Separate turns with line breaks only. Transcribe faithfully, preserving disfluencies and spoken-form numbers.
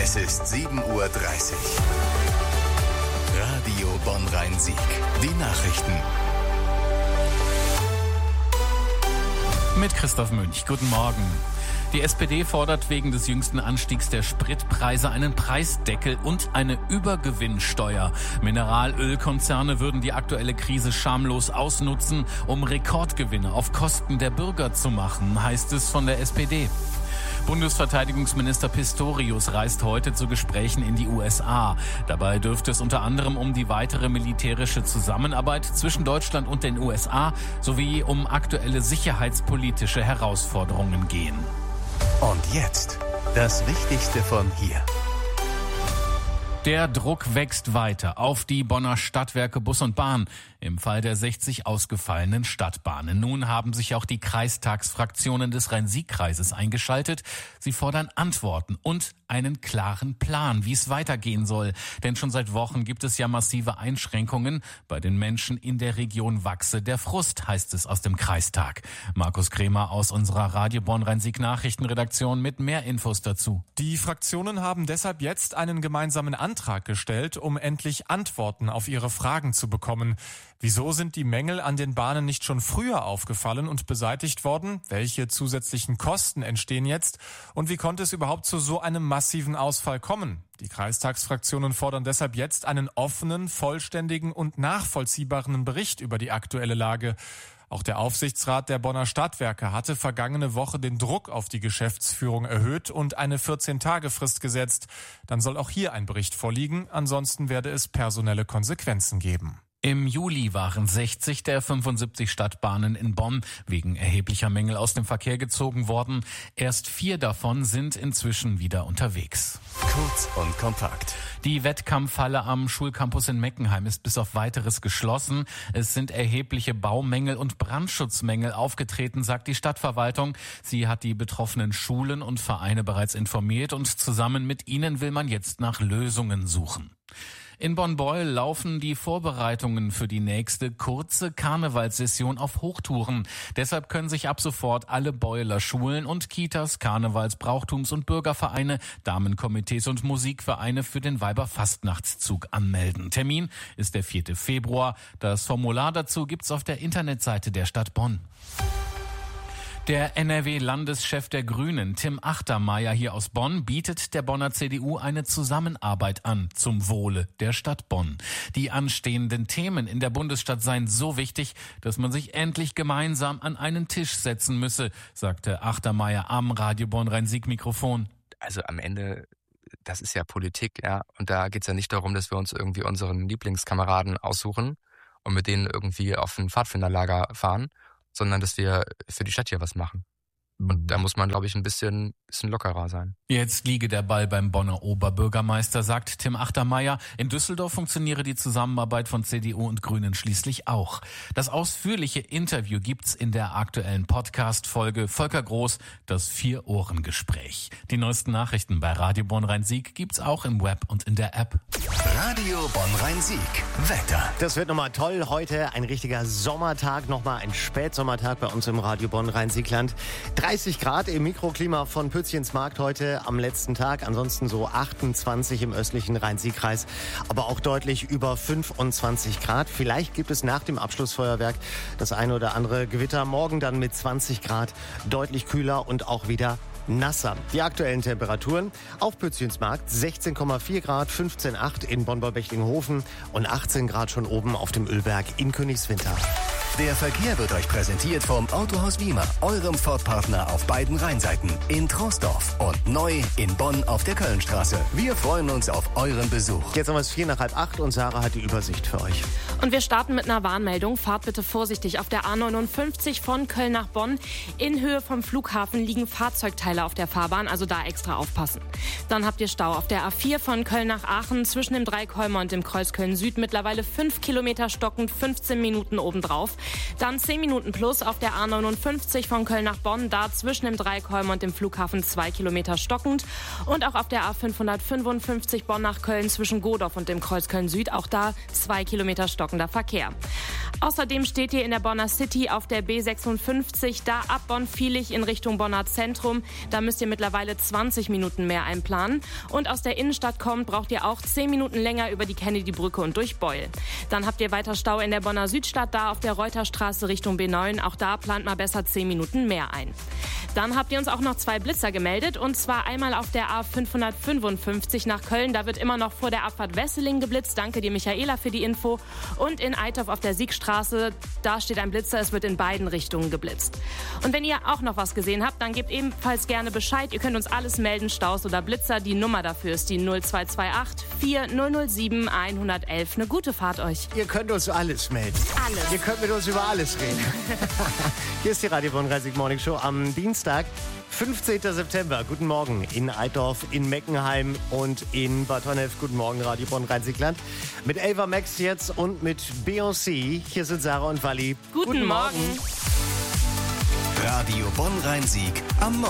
Es ist sieben Uhr dreißig. Radio Bonn-Rhein-Sieg. Die Nachrichten.
Mit Christoph Münch. Guten Morgen. Die S P D fordert wegen des jüngsten Anstiegs der Spritpreise einen Preisdeckel und eine Übergewinnsteuer. Mineralölkonzerne würden die aktuelle Krise schamlos ausnutzen, um Rekordgewinne auf Kosten der Bürger zu machen, heißt es von der S P D. Bundesverteidigungsminister Pistorius reist heute zu Gesprächen in die U S A. Dabei dürfte es unter anderem um die weitere militärische Zusammenarbeit zwischen Deutschland und den U S A sowie um aktuelle sicherheitspolitische Herausforderungen gehen.
Und jetzt das Wichtigste von hier.
Der Druck wächst weiter auf die Bonner Stadtwerke Bus und Bahn im Fall der sechzig ausgefallenen Stadtbahnen. Nun haben sich auch die Kreistagsfraktionen des Rhein-Sieg-Kreises eingeschaltet. Sie fordern Antworten und einen klaren Plan, wie es weitergehen soll. Denn schon seit Wochen gibt es ja massive Einschränkungen. Bei den Menschen in der Region wachse der Frust, heißt es aus dem Kreistag. Markus Kremer aus unserer Radio Bonn-Rhein-Sieg-Nachrichtenredaktion mit mehr Infos dazu.
Die Fraktionen haben deshalb jetzt einen gemeinsamen Antrag gestellt, um endlich Antworten auf ihre Fragen zu bekommen. Wieso sind die Mängel an den Bahnen nicht schon früher aufgefallen und beseitigt worden? Welche zusätzlichen Kosten entstehen jetzt? Und wie konnte es überhaupt zu so einem massiven Ausfall kommen? Die Kreistagsfraktionen fordern deshalb jetzt einen offenen, vollständigen und nachvollziehbaren Bericht über die aktuelle Lage. Auch der Aufsichtsrat der Bonner Stadtwerke hatte vergangene Woche den Druck auf die Geschäftsführung erhöht und eine vierzehn-Tage-Frist gesetzt. Dann soll auch hier ein Bericht vorliegen, ansonsten werde es personelle Konsequenzen geben.
Im Juli waren sechzig der fünfundsiebzig Stadtbahnen in Bonn wegen erheblicher Mängel aus dem Verkehr gezogen worden. Erst vier davon sind inzwischen wieder unterwegs.
Kurz und kompakt.
Die Wettkampfhalle am Schulcampus in Meckenheim ist bis auf Weiteres geschlossen. Es sind erhebliche Baumängel und Brandschutzmängel aufgetreten, sagt die Stadtverwaltung. Sie hat die betroffenen Schulen und Vereine bereits informiert und zusammen mit ihnen will man jetzt nach Lösungen suchen. In Bonn-Beuel laufen die Vorbereitungen für die nächste kurze Karnevalssession auf Hochtouren. Deshalb können sich ab sofort alle Beueler Schulen und Kitas, Karnevals-, Brauchtums- und Bürgervereine, Damenkomitees und Musikvereine für den Weiberfastnachtszug anmelden. Termin ist der vierte Februar. Das Formular dazu gibt's auf der Internetseite der Stadt Bonn. Der N R W-Landeschef der Grünen, Tim Achtermeier hier aus Bonn, bietet der Bonner C D U eine Zusammenarbeit an zum Wohle der Stadt Bonn. Die anstehenden Themen in der Bundesstadt seien so wichtig, dass man sich endlich gemeinsam an einen Tisch setzen müsse, sagte Achtermeier am Radio Bonn-Rhein-Sieg-Mikrofon.
Also am Ende, das ist ja Politik, ja, und da geht's ja nicht darum, dass wir uns irgendwie unseren Lieblingskameraden aussuchen und mit denen irgendwie auf ein Pfadfinderlager fahren, sondern dass wir für die Stadt hier was machen. Und da muss man, glaube ich, ein bisschen, bisschen lockerer sein.
Jetzt liege der Ball beim Bonner Oberbürgermeister, sagt Tim Achtermeier. In Düsseldorf funktioniere die Zusammenarbeit von C D U und Grünen schließlich auch. Das ausführliche Interview gibt's in der aktuellen Podcast-Folge Volker Groß, das Vier-Ohren-Gespräch. Die neuesten Nachrichten bei Radio Bonn-Rhein-Sieg gibt's auch im Web und in der App.
Radio Bonn-Rhein-Sieg. Wetter.
Das wird nochmal toll. Heute ein richtiger Sommertag, nochmal ein Spätsommertag bei uns im Radio Bonn-Rhein-Siegland. dreißig Grad im Mikroklima von Pützchensmarkt heute am letzten Tag. Ansonsten so achtundzwanzig im östlichen Rhein-Sieg-Kreis. Aber auch deutlich über fünfundzwanzig Grad. Vielleicht gibt es nach dem Abschlussfeuerwerk das eine oder andere Gewitter. Morgen dann mit zwanzig Grad deutlich kühler und auch wieder nasser. Die aktuellen Temperaturen auf Pützchensmarkt sechzehn Komma vier Grad, fünfzehn Komma acht in Bonn-Bechtlinghofen und achtzehn Grad schon oben auf dem Ölberg in Königswinter.
Der Verkehr wird euch präsentiert vom Autohaus Wiemer, eurem Ford-Partner auf beiden Rheinseiten, in Troisdorf und neu in Bonn auf der Kölnstraße. Wir freuen uns auf euren Besuch.
Jetzt haben wir es vier nach halb acht und Sarah hat die Übersicht für euch.
Und wir starten mit einer Warnmeldung. Fahrt bitte vorsichtig auf der A neunundfünfzig von Köln nach Bonn. In Höhe vom Flughafen liegen Fahrzeugteile auf der Fahrbahn, also da extra aufpassen. Dann habt ihr Stau auf der A vier von Köln nach Aachen zwischen dem Dreikäumer und dem Kreuz Köln-Süd. Mittlerweile fünf Kilometer stockend, fünfzehn Minuten obendrauf. Dann zehn Minuten plus auf der A neunundfünfzig von Köln nach Bonn, da zwischen dem Dreikäumer und dem Flughafen zwei Kilometer stockend. Und auch auf der A fünfhundertfünfundfünfzig Bonn nach Köln zwischen Godorf und dem Kreuz Köln-Süd, auch da zwei Kilometer stockender Verkehr. Außerdem steht ihr in der Bonner City auf der B sechsundfünfzig, da ab Bonn-Vielig in Richtung Bonner Zentrum. Da müsst ihr mittlerweile zwanzig Minuten mehr einplanen. Und aus der Innenstadt kommt, braucht ihr auch zehn Minuten länger über die Kennedy-Brücke und durch Beul. Dann habt ihr weiter Stau in der Bonner Südstadt, da auf der Reuterstraße Richtung B neun. Auch da plant mal besser zehn Minuten mehr ein. Dann habt ihr uns auch noch zwei Blitzer gemeldet, und zwar einmal auf der A fünfhundertfünfundfünfzig nach Köln. Da wird immer noch vor der Abfahrt Wesseling geblitzt. Danke dir, Michaela, für die Info. Und in Eitorf auf der Siegstraße, da steht ein Blitzer. Es wird in beiden Richtungen geblitzt. Und wenn ihr auch noch was gesehen habt, dann gebt ebenfalls gerne Bescheid. Ihr könnt uns alles melden, Staus oder Blitzer. Die Nummer dafür ist die null zwei zwei acht vier null null sieben eins eins eins. Eine gute Fahrt euch.
Ihr könnt uns alles melden.
Alles.
Ihr könnt mit uns über alles reden. Hier ist die Radio Bonn dreißig Morning Show am Dienstag, fünfzehnten September. Guten Morgen in Eitorf, in Meckenheim und in Bad Honnef. Guten Morgen, Radio Bonn Rhein-Sieg-Land. Mit Ava Max jetzt und mit Beyoncé. Hier sind Sarah und Wally.
Guten, Guten Morgen.
Radio Bonn Rhein-Sieg am Morgen.